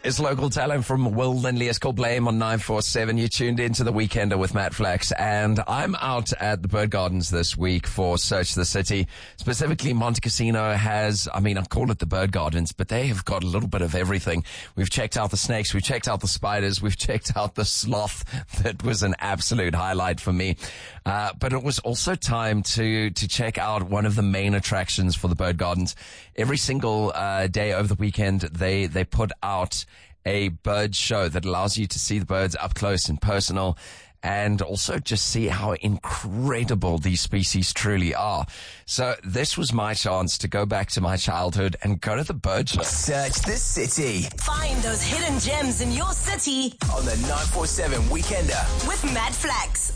It's local talent from Will Lindley. It's called Blame on 947. You tuned into The Weekender with Matt Flax, and I'm out at the Bird Gardens this week for Search the City. Specifically, Montecasino has, I call it the Bird Gardens, but they have got a little bit of everything. We've checked out the snakes, we've checked out the spiders, we've checked out the sloth. That was an absolute highlight for me. But it was also time to check out one of the main attractions for the Bird Gardens. Every single day over the weekend, they put out a bird show that allows you to see the birds up close and personal, and also just see how incredible these species truly are. So this was my chance to go back to my childhood and go to the bird show. Search the City. Find those hidden gems in your city On the 947 Weekender. with Matt Flax.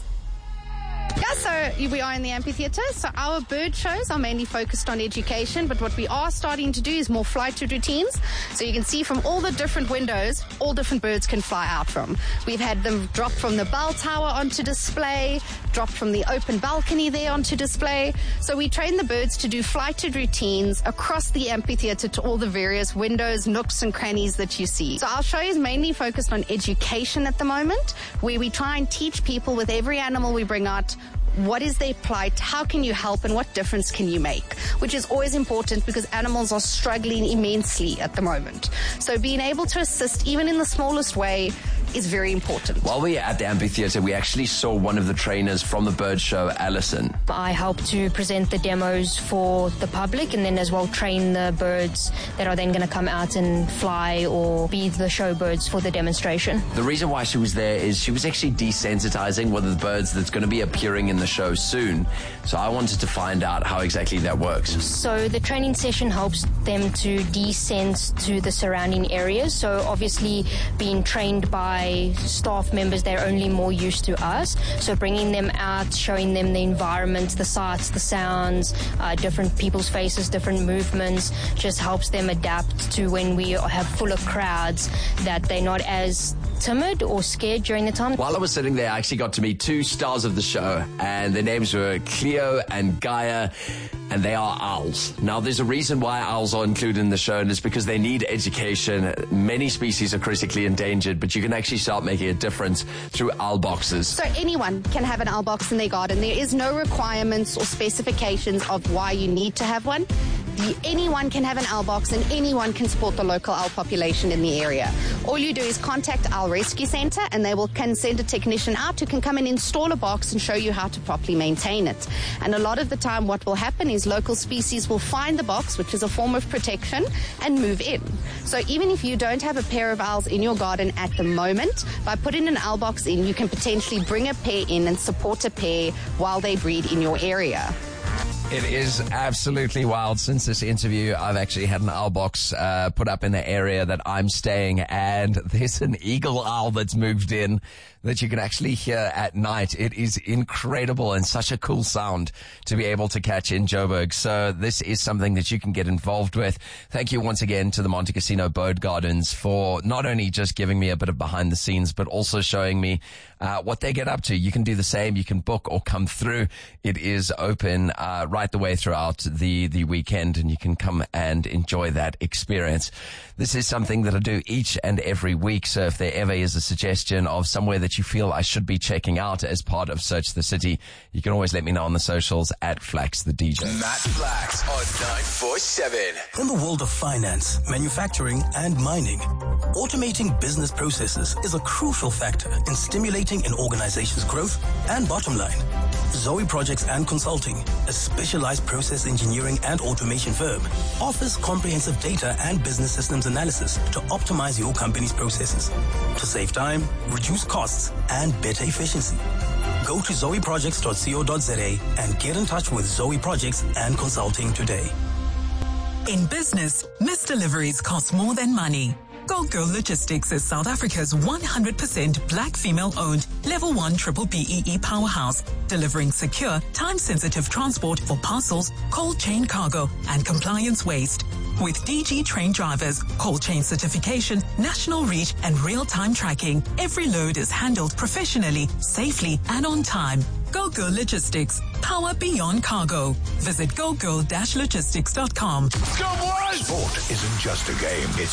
Yeah, so we are in the amphitheatre. So our bird shows are mainly focused on education, but what we are starting to do is more flighted routines. So you can see from all the different windows, all different birds can fly out from. We've had them drop from the bell tower onto display, drop from the open balcony there onto display. So we train the birds to do flighted routines across the amphitheatre to all the various windows, nooks and crannies that you see. So our show is mainly focused on education at the moment, where we try and teach people with every animal we bring out, what is their plight, how can you help, and what difference can you make, which is always important because animals are struggling immensely at the moment. So being able to assist even in the smallest way is very important. While we were at the amphitheatre, we actually saw one of the trainers from the bird show, Alison. I help to present the demos for the public and then as well train the birds that are then going to come out and fly or be the show birds for the demonstration. The reason why she was there is she was actually desensitizing one of the birds that's going to be appearing in the show soon. So I wanted to find out how exactly that works. So the training session helps them to desense to the surrounding areas. So obviously being trained by staff members, they're only more used to us. So bringing them out, showing them the environment, the sights, the sounds, different people's faces, different movements, just helps them adapt to when we have fuller crowds, that they're not as timid or scared during the time. While I was sitting there, I actually got to meet two stars of the show, and their names were Cleo and Gaia, and they are owls. Now, there's a reason why owls are included in the show, and it's because they need education. Many species are critically endangered, but you can actually start making a difference through owl boxes. So anyone can have an owl box in their garden. There is no requirements or specifications of why you need to have one. Anyone can have an owl box and anyone can support the local owl population in the area. All you do is contact Owl Rescue Centre and they can send a technician out who can come and install a box and show you how to properly maintain it. And a lot of the time what will happen is local species will find the box, which is a form of protection, and move in. So even if you don't have a pair of owls in your garden at the moment, by putting an owl box in, you can potentially bring a pair in and support a pair while they breed in your area. It is absolutely wild. Since this interview, I've actually had an owl box put up in the area that I'm staying, and there's an eagle owl that's moved in that you can actually hear at night. It is incredible and such a cool sound to be able to catch in Joburg. So this is something that you can get involved with. Thank you once again to the Montecasino Bird Gardens for not only just giving me a bit of behind the scenes, but also showing me what they get up to. You can do the same. You can book or come through. It is open right the way throughout the weekend, and you can come and enjoy that experience. This is something that I do each and every week. So if there ever is a suggestion of somewhere that you feel I should be checking out as part of Search the City, you can always let me know on the socials at Flax the DJ. Matt Flax on 947. In the world of finance, manufacturing, and mining, automating business processes is a crucial factor in stimulating an organization's growth and bottom line. Zoe Projects and Consulting, a specialized process engineering and automation firm, offers comprehensive data and business systems analysis to optimize your company's processes, to save time, reduce costs, and better efficiency. Go to zoeprojects.co.za and get in touch with Zoe Projects and Consulting today. In business, missed deliveries cost more than money. Gold Girl Logistics is South Africa's 100% black female-owned Level 1 Triple BEE powerhouse, delivering secure, time-sensitive transport for parcels, cold chain cargo, and compliance waste. With DG trained drivers, cold chain certification, national reach, and real-time tracking, every load is handled professionally, safely, and on time. Go Girl Logistics. Power beyond cargo. Visit gogirl-logistics.com. Go boys! Sport isn't just a game, it's